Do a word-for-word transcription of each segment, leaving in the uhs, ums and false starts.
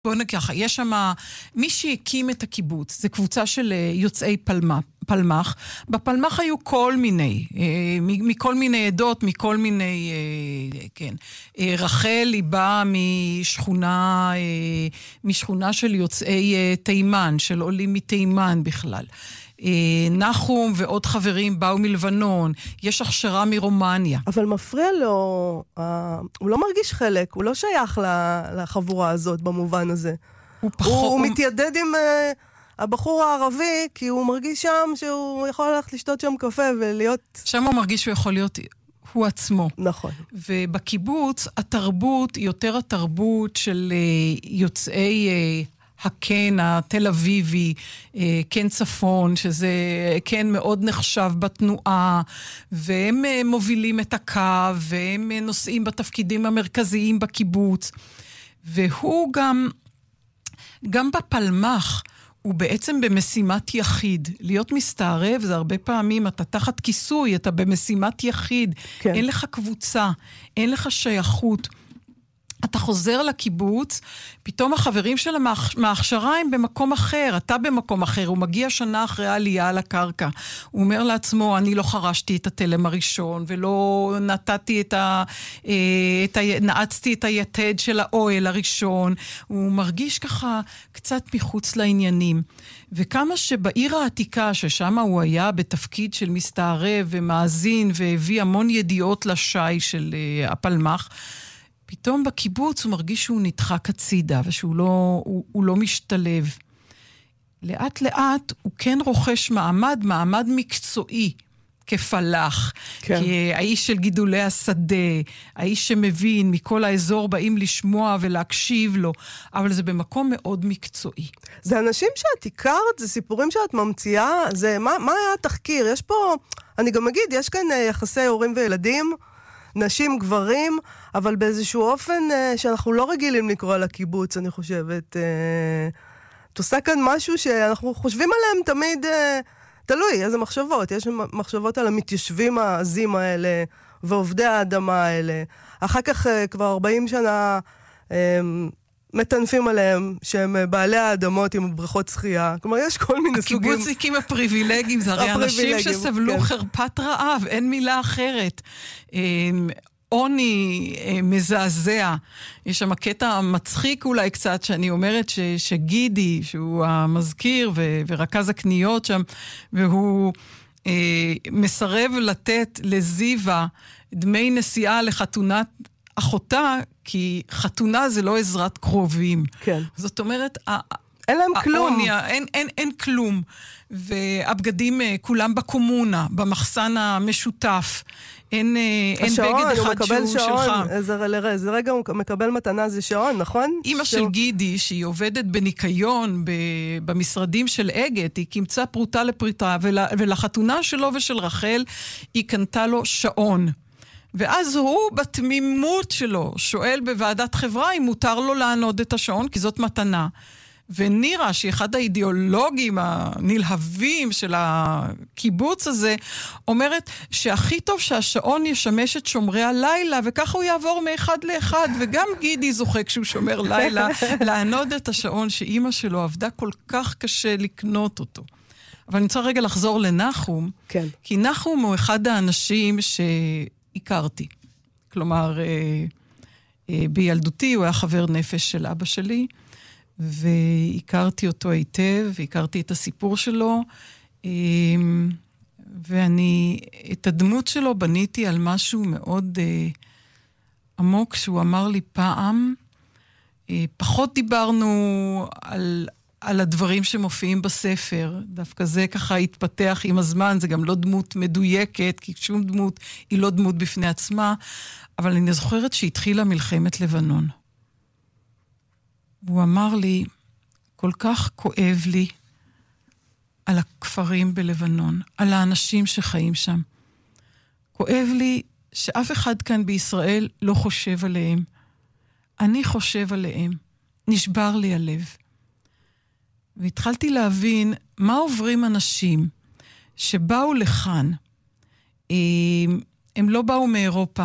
בוא נגיד ככה, יש שם, מי שהקים את הקיבוץ, זה קבוצה של יוצאי פלמח, פלמח. בפלמח היו כל מיני, מכל מיני עדות, מכל מיני, כן. רחל היא באה משכונה, משכונה של יוצאי תימן, של עולים מתימן בכלל. נחום ועוד חברים באו מלבנון, יש הכשרה מרומניה. אבל מפריע לו, הוא לא מרגיש חלק, הוא לא שייך לחבורה הזאת במובן הזה. הוא, פחות, הוא, הוא מתיידד עם הבחור הערבי, כי הוא מרגיש שם שהוא יכול ללכת לשתות שם קפה ולהיות... שם הוא מרגיש שהוא יכול להיות הוא עצמו. נכון. ובקיבוץ התרבות היא יותר התרבות של יוצאי... הקן התל אביבי, קן צפון, שזה קן מאוד נחשב בתנועה, והם מובילים את הקו, והם נושאים בתפקידים המרכזיים בקיבוץ. והוא גם, גם בפלמח, הוא בעצם במשימת יחיד. להיות מסתערב זה הרבה פעמים, אתה תחת כיסוי, אתה במשימת יחיד. כן. אין לך קבוצה, אין לך שייכות. אתה חוזר לקיבוץ, פתאום החברים של המהכשרה הם במקום אחר, אתה במקום אחר, הוא מגיע שנה אחרי העלייה על הקרקע. הוא אומר לעצמו, אני לא חרשתי את התלם הראשון, ולא נתתי את ה... את ה נעצתי את היתד של האוהל הראשון. הוא מרגיש ככה קצת מחוץ לעניינים. וכמה שבעיר העתיקה, ששם הוא היה בתפקיד של מסתערב ומאזין, והביא המון ידיעות לשי של הפלמח, פתאום בקיבוץ הוא מרגיש שהוא נדחק הצידה, ושהוא לא, הוא, הוא לא משתלב. לאט לאט הוא כן רוכש מעמד, מעמד מקצועי, כפלח, כן. האיש של גידולי השדה, האיש שמבין, מכל האזור באים לשמוע ולהקשיב לו, אבל זה במקום מאוד מקצועי. זה אנשים שאת הכרת, זה סיפורים שאת ממציאה, זה, מה, מה היה התחקיר? יש פה, אני גם אגיד, יש כאן יחסי הורים וילדים, נשים, גברים, אבל באיזשהו אופן אה, שאנחנו לא רגילים לקרוא על הקיבוץ, אני חושבת. אה, את עושה כאן משהו שאנחנו חושבים עליהם תמיד, אה, תלוי, איזה מחשבות. יש מחשבות על המתיישבים העזים האלה, ועובדי האדמה האלה. אחר כך אה, כבר ארבעים שנה אה, מטנפים עליהם, שהם בעלי האדמות עם בריכות שחייה. כלומר, יש כל מיני סוגים... הקיבוצניקים הפריבילגיים, זה הרי אנשים שסבלו כן. חרפת רעב, אין מילה אחרת. עוני מזעזע. יש שם קטע מצחיק אולי קצת, שאני אומרת ש, שגידי, שהוא המזכיר ו, ורכז הקניות שם, והוא אה, מסרב לתת לזיווה דמי נסיעה לחתונת אחותה, כי חתונה זה לא עזרת קרובים. כן. זאת אומרת, אין להם כלום. האוניה, אין, אין, אין כלום. והבגדים כולם בקומונה, במחסן המשותף. אין, אין בגד אחד שהוא שלך. זה, זה רגע הוא מקבל מתנה, זה שעון, נכון? אמא של גידי, שהיא עובדת בניקיון, במשרדים של אגת, היא קמצה פרוטה לפריטה, ולחתונה שלו ושל רחל, היא קנתה לו שעון. ואז הוא בתמימות שלו שואל בוועדת חברה אם מותר לו לענוד את השעון, כי זאת מתנה. ונירה, שהיא אחד האידיאולוגים הנלהבים של הקיבוץ הזה, אומרת שהכי טוב שהשעון ישמש את שומרי הלילה, וככה הוא יעבור מאחד לאחד, וגם גידי זוכה כשהוא שומר לילה, לענוד את השעון שאימא שלו עבדה כל כך קשה לקנות אותו. אבל אני רוצה רגע לחזור לנחום, כן. כי נחום הוא אחד האנשים שהכרתי. כלומר, בילדותי הוא היה חבר נפש של אבא שלי, והכרתי אותו היטב, והכרתי את הסיפור שלו, ואני, את הדמות שלו בניתי על משהו מאוד עמוק, שהוא אמר לי פעם, פחות דיברנו על, על הדברים שמופיעים בספר, דווקא זה ככה התפתח עם הזמן, זה גם לא דמות מדויקת, כי שום דמות היא לא דמות בפני עצמה, אבל אני זוכרת שהתחילה מלחמת לבנון. והוא אמר לי, כל כך כואב לי על הכפרים בלבנון, על האנשים שחיים שם. כואב לי שאף אחד כאן בישראל לא חושב עליהם. אני חושב עליהם. נשבר לי הלב. והתחלתי להבין מה עוברים אנשים שבאו לכאן. הם לא באו מאירופה,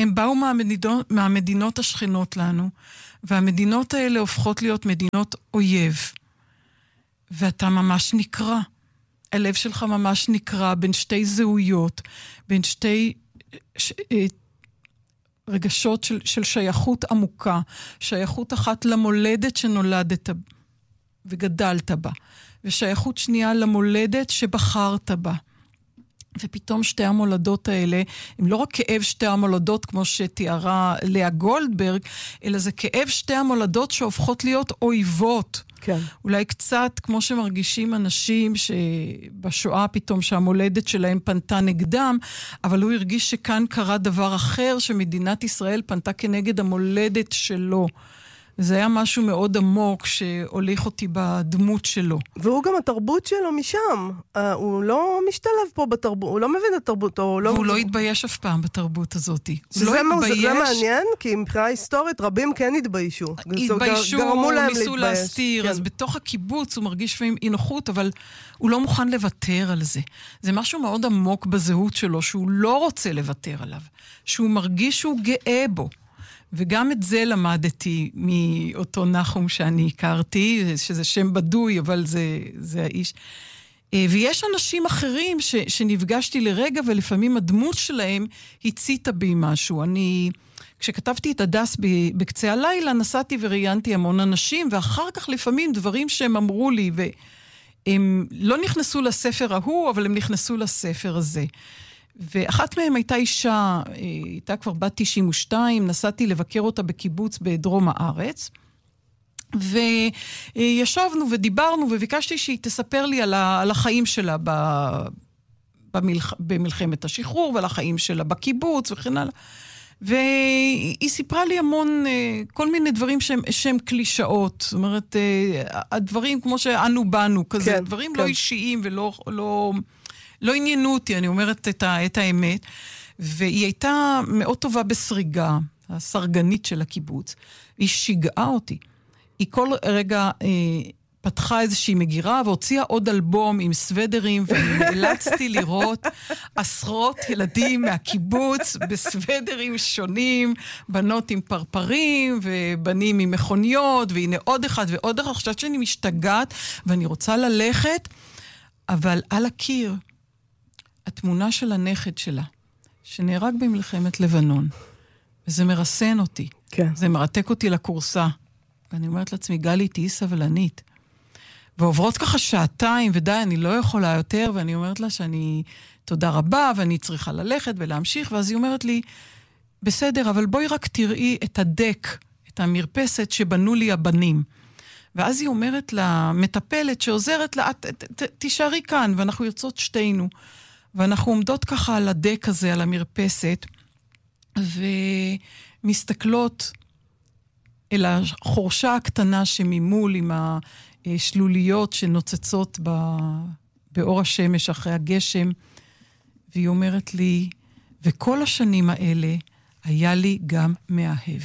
הם באו מהמדינות, מהמדינות השכנות לנו, והמדינות האלה הופכות להיות מדינות אויב. ואתה ממש נקרא. הלב שלך ממש נקרא בין שתי זהויות, בין שתי ש, רגשות של, של שייכות עמוקה, שייכות אחת למולדת שנולדת וגדלת בה, ושייכות שנייה למולדת שבחרת בה. ופתאום שתי המולדות האלה, הם לא רק כאב שתי המולדות כמו שתיארה לאה גולדברג, אלא זה כאב שתי המולדות שהופכות להיות אויבות. כן. אולי קצת כמו שמרגישים אנשים שבשואה פתאום שהמולדת שלהם פנתה נגדם, אבל הוא הרגיש שכאן קרה דבר אחר, שמדינת ישראל פנתה כנגד המולדת שלו. זה היה משהו מאוד עמוק שהוליך אותי בדמות שלו. והוא גם התרבות שלו משם. Uh, הוא לא משתלב פה בתרבות, הוא לא מבין את התרבות. הוא והוא לא... לא התבייש אף פעם בתרבות הזאת. שזה הוא לא התבייש... זה מעניין, כי מבחינה היסטורית רבים כן התביישו. התביישו, גרמו להם ניסו להתבייש. להסתיר, כן. אז בתוך הקיבוץ הוא מרגיש לפעמים אי נוחות, אבל הוא לא מוכן לוותר על זה. זה משהו מאוד עמוק בזהות שלו, שהוא לא רוצה לוותר עליו. שהוא מרגיש שהוא גאה בו. וגם את זה למדתי מאותו נחום שאני הכרתי, שזה שם בדוי, אבל זה, זה האיש. ויש אנשים אחרים ש, שנפגשתי לרגע, ולפעמים הדמות שלהם הציתה בי משהו. אני, כשכתבתי את הדס בקצה הלילה, נסעתי וראיינתי המון אנשים, ואחר כך לפעמים דברים שהם אמרו לי, והם לא נכנסו לספר ההוא, אבל הם נכנסו לספר הזה. ואחת מהם הייתה אישה, הייתה כבר בת תשעים ושתיים, נסעתי לבקר אותה בקיבוץ בדרום הארץ, וישבנו ודיברנו, וביקשתי שהיא תספר לי על, ה, על החיים שלה ב, במלח, במלחמת השחרור, ועל החיים שלה בקיבוץ וכן הלאה. והיא סיפרה לי המון, כל מיני דברים שהם, שהם קלישאות, זאת אומרת, הדברים כמו שאנו באנו, כזה, כן, דברים כן. לא אישיים ולא... לא, לא עניינו אותי, אני אומרת את, ה, את האמת, והיא הייתה מאוד טובה בסריגה, הסרגנית של הקיבוץ. היא שיגעה אותי. היא כל רגע אה, פתחה איזושהי מגירה, והוציאה עוד אלבום עם סוודרים, ונאלצתי לראות עשרות ילדים מהקיבוץ בסוודרים שונים, בנות עם פרפרים, ובנים עם מכוניות, והנה עוד אחד ועוד אחד. חושבת שאני משתגעת, ואני רוצה ללכת, אבל על הקיר, התמונה של הנכד שלה, שנהרג במלחמת לבנון, וזה מרסן אותי. כן. זה מרתק אותי לקורסה. ואני אומרת לעצמי, גלי, תהי סבלנית. ועוברות ככה שעתיים, ודי, אני לא יכולה יותר, ואני אומרת לה שאני, תודה רבה, ואני צריכה ללכת ולהמשיך, ואז היא אומרת לי, בסדר, אבל בואי רק תראי את הדק, את המרפסת שבנו לי הבנים. ואז היא אומרת למטפלת שעוזרת לה, ת, ת, ת, תישארי כאן, ואנחנו יוצאות שתינו. ואנחנו עומדות ככה על הדק הזה, על המרפסת, ומסתכלות אל החורשה הקטנה שממול עם השלוליות שנוצצות באור השמש אחרי הגשם, והיא אומרת לי, וכל השנים האלה היה לי גם מאהב.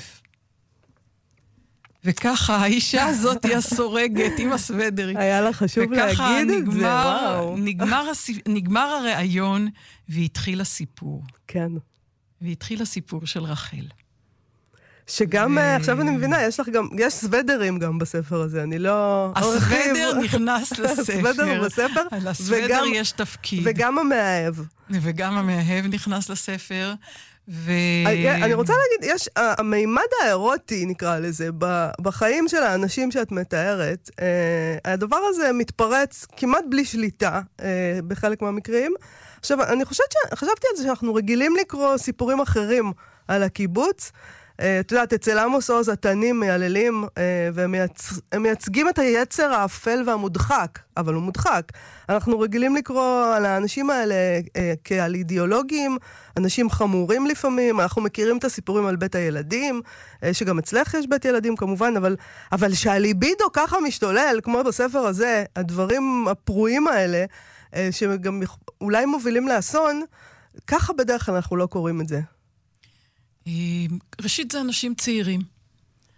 וככה האישה הזאת היא הסורגת עם הסוודרים. היה לה חשוב להגיד את זה, וואו. נגמר, נגמר הרעיון, והתחיל הסיפור. כן. והתחיל הסיפור של רחל. שגם, ו... עכשיו אני מבינה, יש לך גם, יש סוודרים גם בספר הזה, אני לא... הסוודר נכנס לספר. הסוודר בספר. על הסוודר יש תפקיד. וגם המאהב. וגם המאהב נכנס לספר. ו... אני רוצה להגיד, יש, המימד האירוטי נקרא לזה, בחיים של האנשים שאת מתארת, הדבר הזה מתפרץ כמעט בלי שליטה בחלק מהמקרים. עכשיו, אני חושבת ש... חשבתי על זה שאנחנו רגילים לקרוא סיפורים אחרים על הקיבוץ. את יודעת, אצל עמוס עוז התנים מייללים, והם מייצגים את היצר האפל והמודחק, אבל הוא מודחק. אנחנו רגילים לקרוא על האנשים האלה כעל אידיאולוגים, אנשים חמורים לפעמים, אנחנו מכירים את הסיפורים על בית הילדים, שגם אצלך יש בית ילדים כמובן, אבל, אבל שהליבידו ככה משתולל, כמו בספר הזה, הדברים הפרועים האלה, שגם אולי מובילים לאסון, ככה בדרך כלל אנחנו לא קוראים את זה. ראשית זה אנשים צעירים,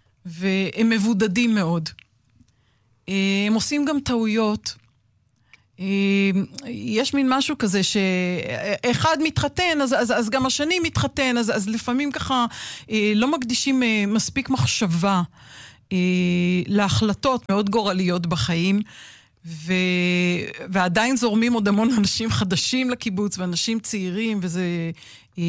והם מבודדים מאוד. הם עושים גם טעויות, יש מין משהו כזה שאחד מתחתן, אז, אז, אז גם השני מתחתן, אז, אז לפעמים ככה לא מקדישים מספיק מחשבה להחלטות מאוד גורליות בחיים, ו... ועדיין זורמים עוד המון אנשים חדשים לקיבוץ, ואנשים צעירים, וזה אה,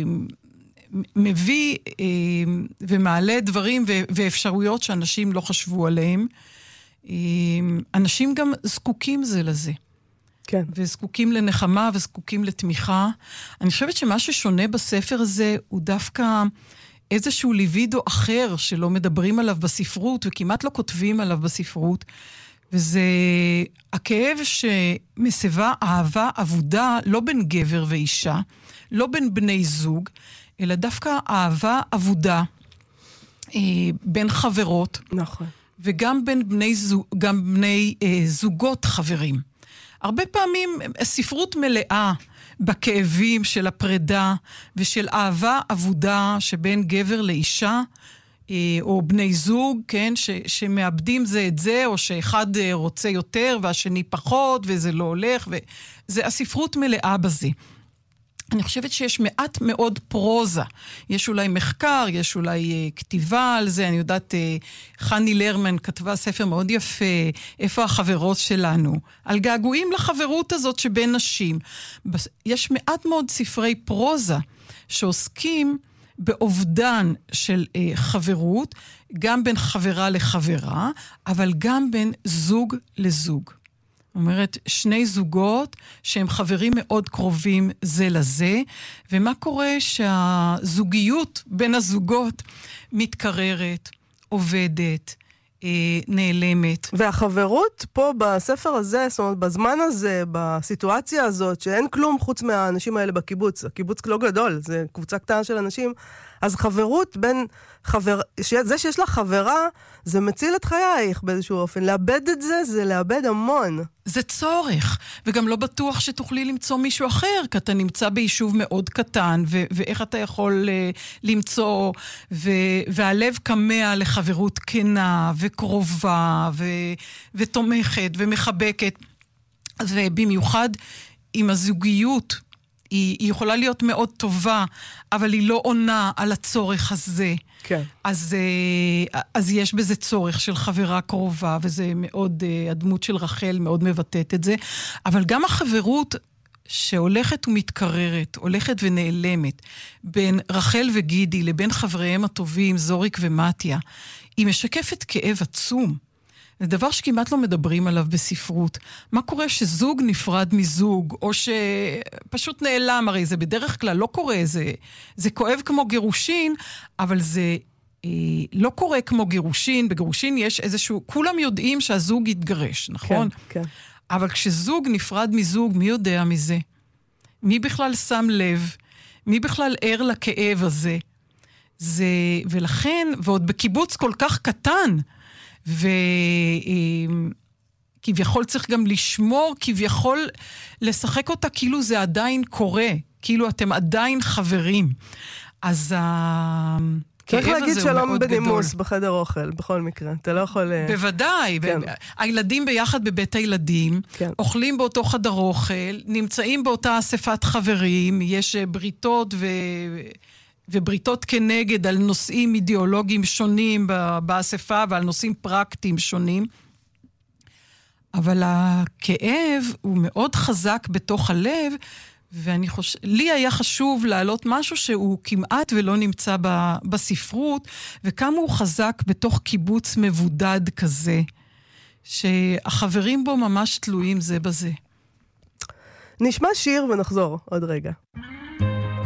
מביא אה, ומעלה דברים ו... ואפשרויות שאנשים לא חשבו עליהם. אה, אנשים גם זקוקים זה לזה. כן. וזקוקים לנחמה וזקוקים לתמיכה. אני חושבת שמה ששונה בספר הזה הוא דווקא איזשהו ליבידו אחר שלא מדברים עליו בספרות, וכמעט לא כותבים עליו בספרות, וזה הכאב שמסבה אהבה עבודה, לא בין גבר ואישה, לא בין בני זוג, אלא דווקא אהבה עבודה אה, בין חברות. נכון. וגם בין בני, זוג, גם בני אה, זוגות חברים. הרבה פעמים ספרות מלאה בכאבים של הפרידה ושל אהבה עבודה שבין גבר לאישה, או בני זוג, כן, ש, שמאבדים זה את זה, או שאחד רוצה יותר והשני פחות, וזה לא הולך, וזה הספרות מלאה בזה. אני חושבת שיש מעט מאוד פרוזה. יש אולי מחקר, יש אולי uh, כתיבה על זה. אני יודעת, uh, חני לרמן כתבה ספר מאוד יפה, איפה החברות שלנו, על געגועים לחברות הזאת שבין נשים. יש מעט מאוד ספרי פרוזה שעוסקים באובדן של uh, חברות, גם בין חברה לחברה, אבל גם בין זוג לזוג. זאת אומרת, שני זוגות שהם חברים מאוד קרובים זה לזה, ומה קורה שהזוגיות בין הזוגות מתקררת, עובדת, אה, נעלמת. והחברות פה בספר הזה, זאת אומרת, בזמן הזה, בסיטואציה הזאת, שאין כלום חוץ מהאנשים האלה בקיבוץ, הקיבוץ לא גדול, זה קבוצה קטנה של אנשים, אז חברות בין חבר... זה שיש לה חברה, זה מציל את חייך באיזשהו אופן. לאבד את זה, זה לאבד המון. זה צורך, וגם לא בטוח שתוכלי למצוא מישהו אחר, כי אתה נמצא ביישוב מאוד קטן, ו- ואיך אתה יכול uh, למצוא, ו- והלב קמע לחברות כנה, וקרובה, ו- ותומכת, ומחבקת. ובמיוחד עם הזוגיות, היא, היא יכולה להיות מאוד טובה, אבל היא לא עונה על הצורך הזה. כן. אז, אז יש בזה צורך של חברה קרובה, וזה מאוד, הדמות של רחל מאוד מבטאת את זה. אבל גם החברות שהולכת ומתקררת, הולכת ונעלמת, בין רחל וגידי לבין חבריהם הטובים, זוריק ומתיה, היא משקפת כאב עצום. זה דבר שכמעט לא מדברים עליו בספרות. מה קורה שזוג נפרד מזוג, או שפשוט נעלם, הרי זה בדרך כלל לא קורה, זה, זה כואב כמו גירושין, אבל זה אה, לא קורה כמו גירושין. בגירושין יש איזשהו, כולם יודעים שהזוג יתגרש, נכון? כן, כן. אבל כשזוג נפרד מזוג, מי יודע מזה? מי בכלל שם לב? מי בכלל ער לכאב הזה? זה, ולכן, ועוד בקיבוץ כל כך קטן, וכביכול צריך גם לשמור, כביכול לשחק אותה כאילו זה עדיין קורה, כאילו אתם עדיין חברים. אז צריך להגיד שלום בנימוס בחדר אוכל, בכל מקרה. אתה לא יכול... בוודאי. כן. הילדים ביחד בבית הילדים, כן. אוכלים באותו חדר אוכל, נמצאים באותה אספת חברים, יש בריתות ו... ובריתות כנגד על נושאים אידיאולוגיים שונים באספה ועל נושאים פרקטיים שונים. אבל הכאב הוא מאוד חזק בתוך הלב, ואני חושב, לי היה חשוב להעלות משהו שהוא כמעט ולא נמצא בספרות, וכמה הוא חזק בתוך קיבוץ מבודד כזה, שהחברים בו ממש תלויים זה בזה. נשמע שיר ונחזור עוד רגע.